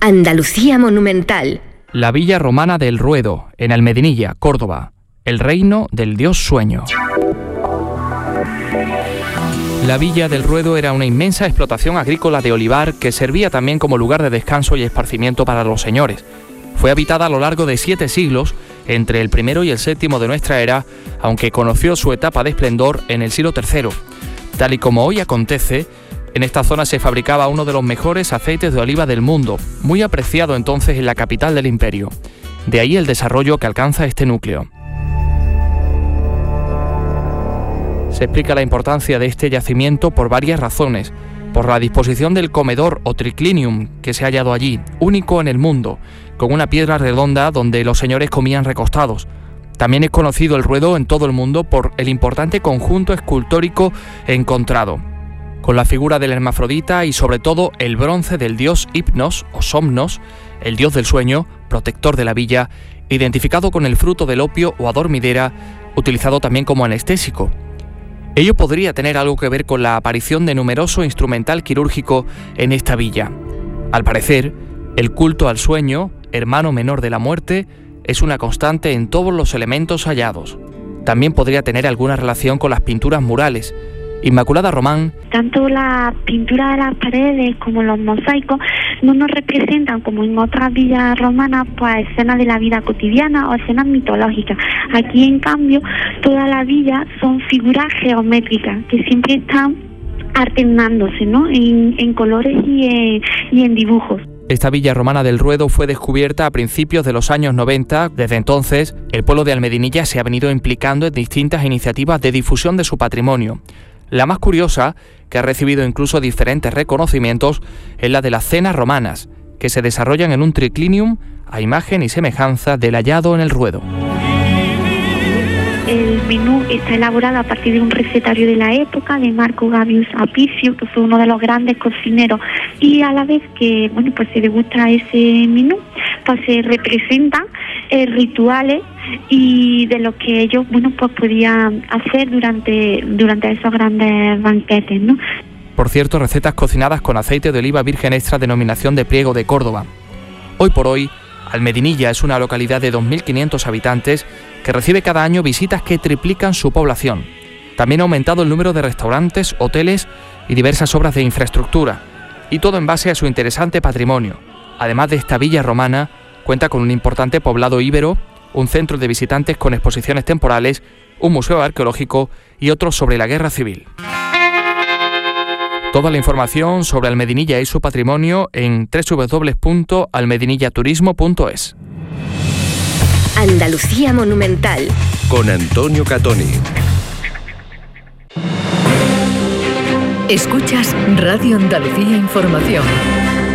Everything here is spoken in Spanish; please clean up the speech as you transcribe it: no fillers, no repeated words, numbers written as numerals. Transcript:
Andalucía monumental. La villa romana del Ruedo, en Almedinilla, Córdoba. El reino del dios Sueño. La villa del Ruedo era una inmensa explotación agrícola de olivar que servía también como lugar de descanso y esparcimiento para los señores. Fue habitada a lo largo de 7 siglos, entre el primero y el séptimo de nuestra era, aunque conoció su etapa de esplendor en el siglo III. Tal y como hoy acontece, en esta zona se fabricaba uno de los mejores aceites de oliva del mundo, muy apreciado entonces en la capital del imperio. De ahí el desarrollo que alcanza este núcleo. Se explica la importancia de este yacimiento por varias razones. Por la disposición del comedor o triclinium que se ha hallado allí, único en el mundo, con una piedra redonda donde los señores comían recostados. También es conocido el Ruedo en todo el mundo por el importante conjunto escultórico encontrado, con la figura del hermafrodita y sobre todo el bronce del dios Hipnos o Somnos, el dios del sueño, protector de la villa, identificado con el fruto del opio o adormidera, utilizado también como anestésico. Ello podría tener algo que ver con la aparición de numeroso instrumental quirúrgico en esta villa. Al parecer, el culto al sueño, hermano menor de la muerte, es una constante en todos los elementos hallados. También podría tener alguna relación con las pinturas murales. Inmaculada Román. Tanto la pintura de las paredes como los mosaicos no nos representan, como en otras villas romanas, pues escenas de la vida cotidiana o escenas mitológicas. Aquí, en cambio, toda la villa son figuras geométricas que siempre están alternándose, ¿no? En colores y en dibujos. Esta villa romana del Ruedo fue descubierta a principios de los años 90. Desde entonces, el pueblo de Almedinilla se ha venido implicando en distintas iniciativas de difusión de su patrimonio. La más curiosa, que ha recibido incluso diferentes reconocimientos, es la de las cenas romanas, que se desarrollan en un triclinium a imagen y semejanza del hallado en el Ruedo. El menú está elaborado a partir de un recetario de la época de Marco Gavius Apicius, que fue uno de los grandes cocineros, y a la vez que pues se degusta ese menú, pues se representan rituales y de lo que ellos pues podían hacer durante esos grandes banquetes, ¿no? Por cierto, recetas cocinadas con aceite de oliva virgen extra, denominación de Priego de Córdoba. Hoy por hoy, Almedinilla es una localidad de 2.500 habitantes que recibe cada año visitas que triplican su población. También ha aumentado el número de restaurantes, hoteles y diversas obras de infraestructura, y todo en base a su interesante patrimonio. Además de esta villa romana, cuenta con un importante poblado íbero, un centro de visitantes con exposiciones temporales, un museo arqueológico y otros sobre la guerra civil. Toda la información sobre Almedinilla y su patrimonio en www.almedinillaturismo.es. Andalucía monumental. Con Antonio Catoni. Escuchas Radio Andalucía Información.